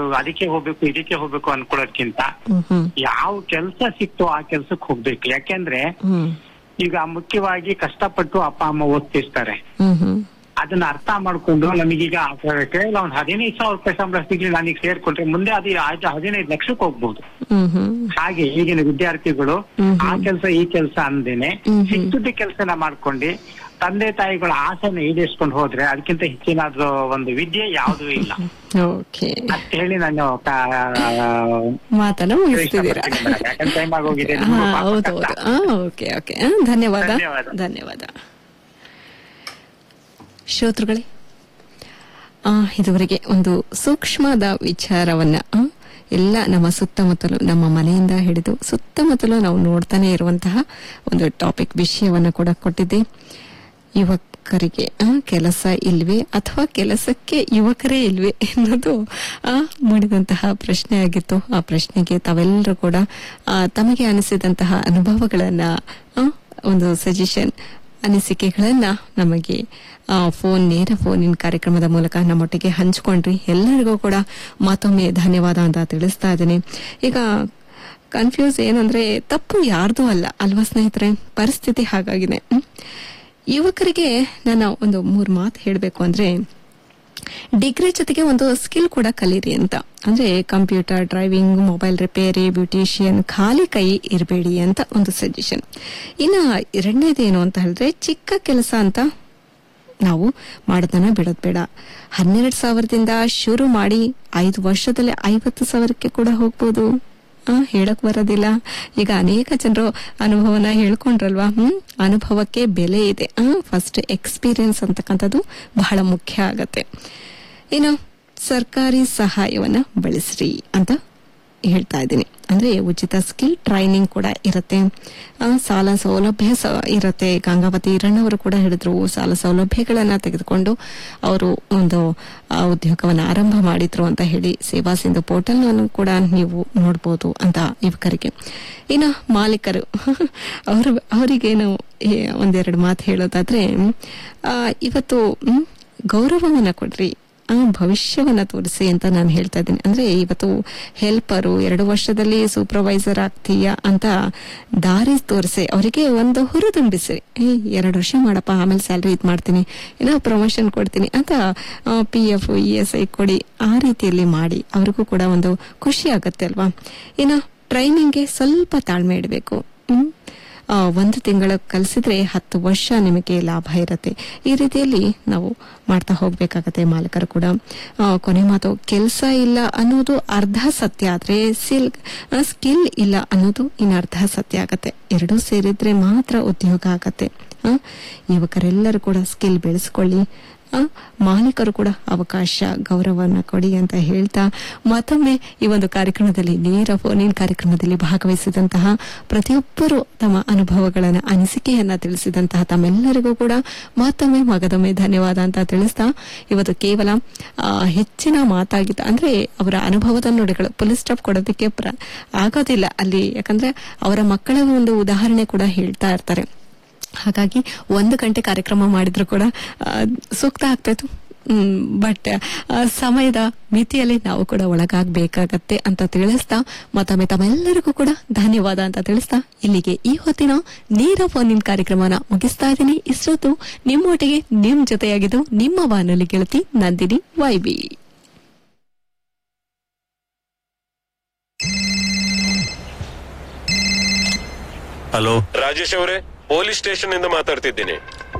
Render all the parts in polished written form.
ಅದಕ್ಕೆ ಹೋಗ್ಬೇಕು ಇದಕ್ಕೆ ಹೋಗ್ಬೇಕು ಅನ್ಕೊಳ್ಳೋದ್ಕಿಂತ ಯಾವ ಕೆಲ್ಸ ಸಿಕ್ತೋ ಆ ಕೆಲ್ಸಕ್ಕೆ ಹೋಗ್ಬೇಕು. ಯಾಕೆಂದ್ರೆ ಈಗ ಮುಖ್ಯವಾಗಿ ಕಷ್ಟಪಟ್ಟು ಅಪ್ಪ ಅಮ್ಮ ಓದ್ತಿರ್ತಾರೆ. ಅದನ್ನ ಅರ್ಥ ಮಾಡ್ಕೊಂಡು ನಮಗೀಗ ಕೇವಲ ಒಂದ್ 15,000 ರೂಪಾಯಿ ಸಂಬಳ ಸಿಗ್ಲಿ ನನಗೆ ಸೇರ್ಕೊಂಡ್ರೆ ಮುಂದೆ ಅದು 15 ಲಕ್ಷಕ್ಕೆ ಹೋಗ್ಬೋದು. ಹಾಗೆ ಈಗಿನ ವಿದ್ಯಾರ್ಥಿಗಳು ಆ ಕೆಲ್ಸ ಈ ಕೆಲ್ಸ ಅಂದೇನೆ ಸಿಕ್ಕಿದ್ದ ಕೆಲ್ಸನ ಮಾಡ್ಕೊಂಡು ತಂದೆ ತಾಯಿಗಳ ಆಸೆನ ಈಡೇರಿಸ್ಕೊಂಡು ಹೋದ್ರೆ ಅದಕ್ಕಿಂತ ಹೆಚ್ಚಿನ ಒಂದು ವಿದ್ಯೆ ಯಾವುದೂ ಇಲ್ಲ ಅಂತ ಹೇಳಿ ನಾನು ಮಾತನ್ನ ಮುಗಿಸ್ತಿದ್ದೀರಾ. ಟೈಮ್ ಆಗೋಗಿದೆ. ಧನ್ಯವಾದ. ಶ್ರೋತೃಗಳೇ, ಇದುವರೆಗೆ ಒಂದು ಸೂಕ್ಷ್ಮದ ವಿಚಾರವನ್ನ ಎಲ್ಲ ನಮ್ಮ ಸುತ್ತಮುತ್ತಲು, ನಮ್ಮ ಮನೆಯಿಂದ ಹಿಡಿದು ಸುತ್ತಮುತ್ತಲು ನಾವು ನೋಡ್ತಾನೆ ಇರುವಂತಹ ಒಂದು ಟಾಪಿಕ್ ವಿಷಯವನ್ನ ಕೂಡ ಕೊಟ್ಟಿದ್ದೆ. ಯುವಕರಿಗೆ ಕೆಲಸ ಇಲ್ವೇ ಅಥವಾ ಕೆಲಸಕ್ಕೆ ಯುವಕರೇ ಇಲ್ವೇ ಎನ್ನುವುದು ಮಾಡಿದಂತಹ ಪ್ರಶ್ನೆ ಆಗಿತ್ತು. ಆ ಪ್ರಶ್ನೆಗೆ ತಾವೆಲ್ಲರೂ ಕೂಡ ತಮಗೆ ಅನಿಸಿದಂತಹ ಅನುಭವಗಳನ್ನ, ಒಂದು ಸಜೆಷನ್, ಅನಿಸಿಕೆಗಳನ್ನ ನಮಗೆ ನೇರ ಫೋನಿನ ಕಾರ್ಯಕ್ರಮದ ಮೂಲಕ ನಮ್ಮೊಟ್ಟಿಗೆ ಹಂಚಿಕೊಂಡ್ರಿ. ಎಲ್ಲರಿಗೂ ಕೂಡ ಮತ್ತೊಮ್ಮೆ ಧನ್ಯವಾದ ಅಂತ ತಿಳಿಸ್ತಾ ಇದ್ದೀನಿ. ಈಗ ಕನ್ಫ್ಯೂಸ್ ಏನಂದ್ರೆ ತಪ್ಪು ಯಾರ್ದು ಅಲ್ಲ ಅಲ್ವಾ ಸ್ನೇಹಿತರೆ, ಪರಿಸ್ಥಿತಿ ಹಾಗಾಗಿದೆ. ಯುವಕರಿಗೆ ನಾನು ಒಂದು 3 ಮಾತು ಹೇಳಬೇಕು ಅಂದ್ರೆ, ಡಿಗ್ರಿ ಜೊತೆಗೆ ಒಂದು ಸ್ಕಿಲ್ ಕೂಡ ಕಲೀರಿ ಅಂತ. ಅಂದ್ರೆ computer, driving, mobile repair, beautician, ಖಾಲಿ ಕೈ ಇರಬೇಡಿ ಅಂತ ಒಂದು ಸಜೆಷನ್. ಇನ್ನ 2ನೇದೇನು ಅಂತ ಹೇಳಿದ್ರೆ, ಚಿಕ್ಕ ಕೆಲಸ ಅಂತ ನಾವು ಮಾಡೋದನ್ನ ಬಿಡೋದ್ ಬೇಡ. 12,000ದಿಂದ ಶುರು ಮಾಡಿ 5 ವರ್ಷದಲ್ಲಿ 50,000ಕ್ಕೆ ಕೂಡ ಹೋಗ್ಬೋದು. ಹೇಳಕ್ ಬರೋದಿಲ್ಲ. ಈಗ ಅನೇಕ ಜನರು ಅನುಭವನ ಹೇಳ್ಕೊಂಡ್ರಲ್ವಾ. ಅನುಭವಕ್ಕೆ ಬೆಲೆ ಇದೆ. ಫಸ್ಟ್ ಎಕ್ಸ್ಪೀರಿಯನ್ಸ್ ಅಂತಕ್ಕಂಥದ್ದು ಬಹಳ ಮುಖ್ಯ ಆಗತ್ತೆ. ಇನ್ನು ಸರ್ಕಾರಿ ಸಹಾಯವನ್ನ ಬಳಸ್ರಿ ಅಂತ ಹೇಳ್ತಾ ಇದ್ದೀನಿ. ಅಂದ್ರೆ ಉಚಿತ ಸ್ಕಿಲ್ ಟ್ರೈನಿಂಗ್ ಕೂಡ ಇರುತ್ತೆ, ಸಾಲ ಸೌಲಭ್ಯ ಇರುತ್ತೆ. ಗಂಗಾವತಿ ಈರಣ್ಣವರು ಕೂಡ ಹೇಳಿದ್ರು, ಸಾಲ ಸೌಲಭ್ಯಗಳನ್ನ ತೆಗೆದುಕೊಂಡು ಅವರು ಒಂದು ಉದ್ಯೋಗವನ್ನ ಆರಂಭ ಮಾಡಿದ್ರು ಅಂತ ಹೇಳಿ. ಸೇವಾ ಸಿಂಧು ಪೋರ್ಟಲ್ ಕೂಡ ನೀವು ನೋಡ್ಬೋದು ಅಂತ ಯುವಕರಿಗೆ. ಇನ್ನು ಮಾಲೀಕರು ಅವರಿಗೇನು ಒಂದೆರಡು ಮಾತು ಹೇಳೋದಾದ್ರೆ, ಇವತ್ತು ಗೌರವವನ್ನ ಕೊಡ್ರಿ, ಭವಿಷ್ಯವನ್ನ ತೋರಿಸಿ ಅಂತ ನಾನು ಹೇಳ್ತಾ ಇದ್ದೀನಿ. ಅಂದ್ರೆ ಇವತ್ತು ಹೆಲ್ಪರು 2 ವರ್ಷದಲ್ಲಿ ಸೂಪರ್ವೈಸರ್ ಆಗ್ತೀಯಾ ಅಂತ ದಾರಿ ತೋರಿಸಿ ಅವರಿಗೆ ಒಂದು ಹುರಿದುಂಬಿಸಿ, 2 ವರ್ಷ ಮಾಡಪ್ಪ, ಆಮೇಲೆ ಸ್ಯಾಲ್ರಿ ಇದ್ ಮಾಡ್ತೀನಿ, ಏನೋ ಪ್ರಮೋಷನ್ ಕೊಡ್ತೀನಿ ಅಂತ PF ESI ಕೊಡಿ. ಆ ರೀತಿಯಲ್ಲಿ ಮಾಡಿ ಅವ್ರಿಗೂ ಕೂಡ ಒಂದು ಖುಷಿ ಆಗತ್ತೆ ಅಲ್ವಾ. ಇನ್ನು ಟ್ರೈನಿಂಗ್ಗೆ ಸ್ವಲ್ಪ ತಾಳ್ಮೆ ಇಡಬೇಕು. 1 ತಿಂಗಳ ಕಲಿಸಿದ್ರೆ 10 ವರ್ಷ ನಿಮಗೆ ಲಾಭ ಇರುತ್ತೆ. ಈ ರೀತಿಯಲ್ಲಿ ನಾವು ಮಾಡ್ತಾ ಹೋಗ್ಬೇಕಾಗತ್ತೆ. ಮಾಲೀಕರು ಕೂಡ ಕೊನೆ ಮಾತು, ಕೆಲಸ ಇಲ್ಲ ಅನ್ನೋದು ಅರ್ಧ ಸತ್ಯ ಆದ್ರೆ ಸ್ಕಿಲ್ ಇಲ್ಲ ಅನ್ನೋದು ಇನ್ನರ್ಧ ಸತ್ಯ ಆಗತ್ತೆ. 2 ಸೇರಿದ್ರೆ ಮಾತ್ರ ಉದ್ಯೋಗ ಆಗತ್ತೆ. ಯುವಕರೆಲ್ಲರೂ ಕೂಡ ಸ್ಕಿಲ್ ಬೆಳೆಸ್ಕೊಳ್ಳಿ. ಮಾಲೀಕರು ಕೂಡ ಅವಕಾಶ, ಗೌರವನ ಕೊಡಿ ಅಂತ ಹೇಳ್ತಾ, ಮತ್ತೊಮ್ಮೆ ಈ ಒಂದು ಕಾರ್ಯಕ್ರಮದಲ್ಲಿ, ನೇರ ಫೋನಿನ್ ಕಾರ್ಯಕ್ರಮದಲ್ಲಿ ಭಾಗವಹಿಸಿದಂತಹ ಪ್ರತಿಯೊಬ್ಬರು ತಮ್ಮ ಅನುಭವಗಳನ್ನ, ಅನಿಸಿಕೆಯನ್ನ ತಿಳಿಸಿದಂತಹ ತಮ್ಮೆಲ್ಲರಿಗೂ ಕೂಡ ಮತ್ತೊಮ್ಮೆ ಮಗದೊಮ್ಮೆ ಧನ್ಯವಾದ ಅಂತ ತಿಳಿಸ್ತಾ, ಇವತ್ತು ಕೇವಲ ಹೆಚ್ಚಿನ ಮಾತಾಗಿದ್ದ ಅಂದ್ರೆ ಅವರ ಅನುಭವದ ನುಡಿಗಳು ಪುಲಿಸ್ ಸ್ಟಾಪ್ ಕೊಡೋದಕ್ಕೆ ಆಗೋದಿಲ್ಲ ಅಲ್ಲಿ. ಯಾಕಂದ್ರೆ ಅವರ ಮಕ್ಕಳ ಒಂದು ಉದಾಹರಣೆ ಕೂಡ ಹೇಳ್ತಾ ಇರ್ತಾರೆ. ಹಾಗಾಗಿ 1 ಗಂಟೆ ಕಾರ್ಯಕ್ರಮ ಮಾಡಿದ್ರು ಕೂಡ ಸೂಕ್ತ ಆಗ್ತಾಯಿತ್ತು. ಬಟ್ ಸಮಯದ ಮಿತಿಯಲ್ಲಿ ನಾವು ಕೂಡ ಒಳಗಾಗಬೇಕಾಗತ್ತೆ ಅಂತ ತಿಳಿಸ್ತಾ, ಮತ್ತೊಮ್ಮೆ ತಮ್ಮೆಲ್ಲರಿಗೂ ಕೂಡ ಧನ್ಯವಾದ ಅಂತ ತಿಳಿಸ್ತಾ, ಇಲ್ಲಿಗೆ ಈ ಹೊತ್ತಿನ ನೇರ ಫೋನಿನ್ ಕಾರ್ಯಕ್ರಮನ ಮುಗಿಸ್ತಾ ಇದ್ದೀನಿ. ಇಷ್ಟೊತ್ತು ನಿಮ್ಮೊಟ್ಟಿಗೆ ನಿಮ್ ಜೊತೆಯಾಗಿದ್ದು ನಿಮ್ಮ ಬಾನುಲಿ ಗೆಳತಿ ನಂದಿನಿ YB. ಹಲೋ ರಾಜೇಶ್ ಅವರೇ, ಪೊಲೀಸ್ ಸ್ಟೇಷನ್ ಇಂದ ಮಾತಾಡ್ತಿದ್ದೀನಿ.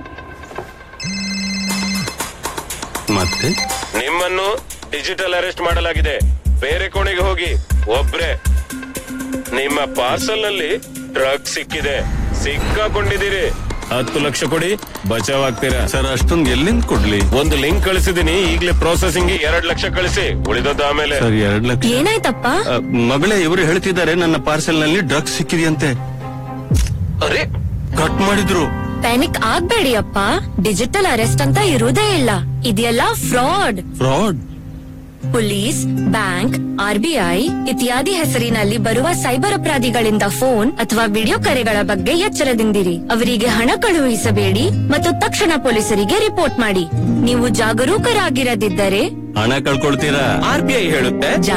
ಮತ್ತೆ ನಿಮ್ಮನ್ನು ಡಿಜಿಟಲ್ ಅರೆಸ್ಟ್ ಮಾಡಲಾಗಿದೆ. ಬೇರೆ ಕೋಣೆಗೆ ಹೋಗಿ. ಒಬ್ರೆ ನಿಮ್ಮ ಪಾರ್ಸಲ್ ನಲ್ಲಿ ಡ್ರಗ್ ಸಿಕ್ಕಿದೆ, ಸಿಕ್ಕಾಕೊಂಡಿದ್ದೀರಿ. 10 ಲಕ್ಷ ಕೊಡಿ, ಬಚಾವ್ ಆಗ್ತೀರಾ. ಸರ್, ಅಷ್ಟೊಂದು ಎಲ್ಲಿಂದ ಕೊಡ್ಲಿ? ಒಂದು ಲಿಂಕ್ ಕಳಿಸಿದೀನಿ, ಈಗಲೇ ಪ್ರೊಸೆಸಿಂಗ್ 2 ಲಕ್ಷ ಕಳಿಸಿ, ಉಳಿದದ್ದು ಆಮೇಲೆ. ಸರ್, 2 ಲಕ್ಷ ಏನಾಯ್ತಪ್ಪ? ಮಗಳೇ, ಇವರು ಹೇಳ್ತಿದ್ದಾರೆ ನನ್ನ ಪಾರ್ಸೆಲ್ ನಲ್ಲಿ ಡ್ರಗ್ಸ್ ಸಿಕ್ಕಿದೆಯಂತೆ. ಅರೆ, ಕಟ್ ಮಾಡಿದ್ರು. ಪ್ಯಾನಿಕ್ ಆಗ್ಬೇಡಿ ಅಪ್ಪ, ಡಿಜಿಟಲ್ ಅರೆಸ್ಟ್ ಅಂತ ಇರುವುದೇ ಇಲ್ಲ. ಇದೆಲ್ಲ ಫ್ರಾಡ್. ಪೊಲೀಸ್, ಬ್ಯಾಂಕ್, RBI ಇತ್ಯಾದಿ ಹೆಸರಿನಲ್ಲಿ ಬರುವ ಸೈಬರ್ ಅಪರಾಧಿಗಳಿಂದ ಫೋನ್ ಅಥವಾ ವಿಡಿಯೋ ಕರೆಗಳ ಬಗ್ಗೆ ಎಚ್ಚರದಿಂದಿರಿ. ಅವರಿಗೆ ಹಣ ಕಳುಹಿಸಬೇಡಿ ಮತ್ತು ತಕ್ಷಣ ಪೊಲೀಸರಿಗೆ ರಿಪೋರ್ಟ್ ಮಾಡಿ. ನೀವು ಜಾಗರೂಕರಾಗಿರದಿದ್ದರೆ ಹಣ ಕಳ್ಕೊಳ್ತೀರಾ. RBI ಹೇಳುತ್ತೆ